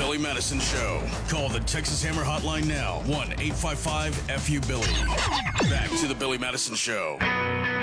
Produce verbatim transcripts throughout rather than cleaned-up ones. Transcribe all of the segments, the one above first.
Billy Madison Show. Call the Texas Hammer Hotline now. one eight five five F U Billy. Back to the Billy Madison Show. I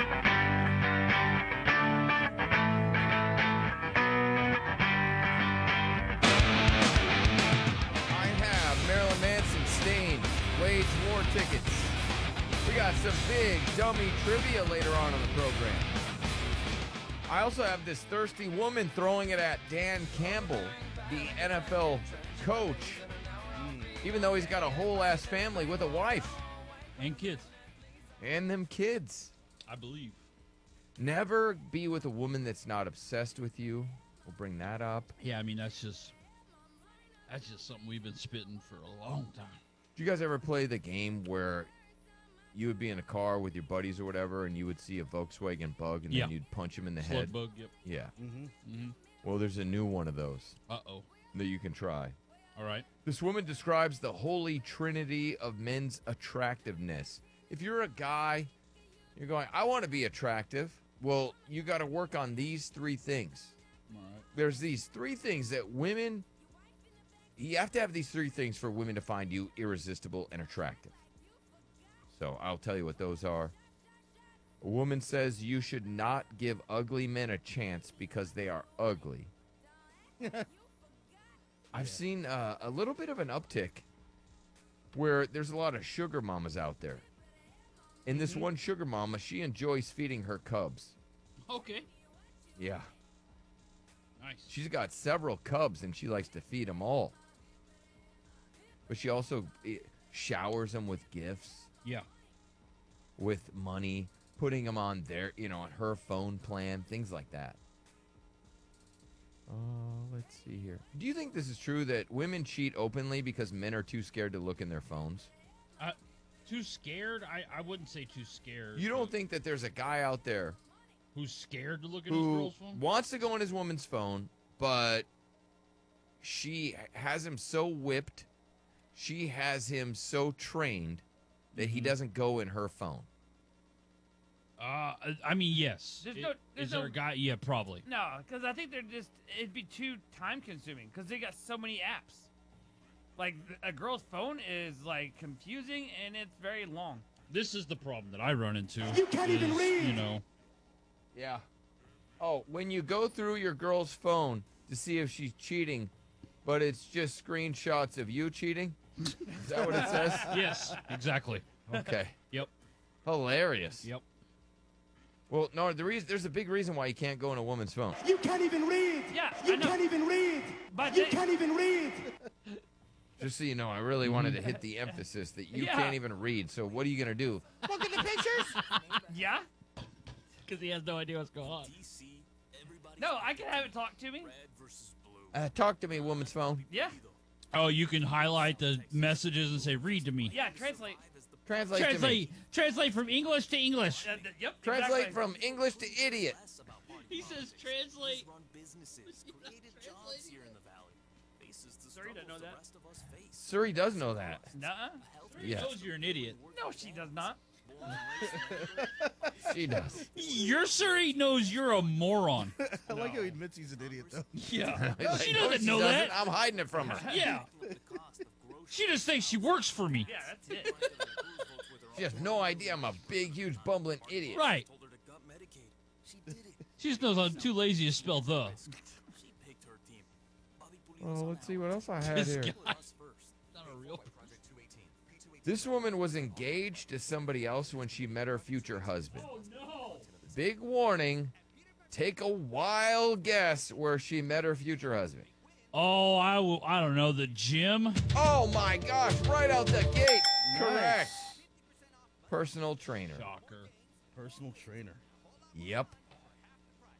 have Marilyn Manson, Stain, Wage War tickets. We got some big dummy trivia later on in the program. I also have this thirsty woman throwing it at Dan Campbell, the N F L coach, even though he's got a whole ass family with a wife. And kids. And them kids. I believe. Never be with a woman that's not obsessed with you. We'll bring that up. Yeah, I mean, that's just, that's just something we've been spitting for a long time. Did you guys ever play the game where you would be in a car with your buddies or whatever, and you would see a Volkswagen Bug, and Yeah. then you'd punch him in the Slug head? bug, yep. Yeah. Mm-hmm. Mm-hmm. Well, there's a new one of those Uh-oh. that you can try. All right. This woman describes the holy trinity of men's attractiveness. If you're a guy, you're going, I want to be attractive. Well, you got to work on these three things. All right. There's these three things that women, you have to have these three things for women to find you irresistible and attractive. So I'll tell you what those are. A woman says you should not give ugly men a chance because they are ugly. I've seen uh, a little bit of an uptick where there's a lot of sugar mamas out there. And this one sugar mama, she enjoys feeding her cubs. Okay. Yeah. Nice. She's got several cubs and she likes to feed them all. But she also eh, showers them with gifts, Yeah. with money, putting them on their, you know, on her phone plan, things like that. Oh, let's see here. Do you think this is true that women cheat openly because men are too scared to look in their phones? Uh, too scared? I, I wouldn't say too scared. You don't but think that there's a guy out there who's scared to look at his who girl's phone? wants to go on his woman's phone, but she has him so whipped, she has him so trained that he doesn't go in her phone? Uh, I mean, yes. There's It- no- there's is there no- a guy? Yeah, probably. No, because I think they're just, it'd be too time consuming because they got so many apps. Like, a girl's phone is, like, confusing and it's very long. This is the problem that I run into. You can't is, even read. You know, Yeah. Oh, when you go through your girl's phone to see if she's cheating, but it's just screenshots of you cheating? Is that what it says? yes, exactly. Okay. Yep. Hilarious. Yep. Well, no, the reason there's a big reason why you can't go in a woman's phone. You can't even read. Yeah, You I know. can't even read. But you they- can't even read. Just so you know, I really wanted to hit the emphasis that you Yeah. can't even read. So what are you going to do? Look at the pictures? Yeah? Because he has no idea what's going on. No, I can have it talk to me. Uh, talk to me, woman's phone. Yeah. Oh, you can highlight the messages and say, read to me. Yeah, translate. Translate, Translate, to me. translate from English to English. Uh, th- yep. Translate exactly. from English to idiot. He says translate. Sorry, didn't know that. Suri does know that. Nuh-uh. He Yeah, knows you're an idiot. No, she does not. she does. Your Siri knows you're a moron. I like how he admits he's an idiot, though. Yeah. Like, she no, doesn't know that. I'm hiding it from her. Yeah. She just thinks she works for me. Yeah, that's it. She has no idea I'm a big, huge, bumbling idiot. Right. She just knows I'm too lazy to spell the. Oh, let's see what else I had This here. guy. Not a real person. This woman was engaged to somebody else when she met her future husband. Oh, no. Big warning. Take a wild guess where she met her future husband. Oh, I, will, I don't know. The gym? Oh my gosh, right out the gate. Correct. Personal trainer. Shocker. Personal trainer. Yep.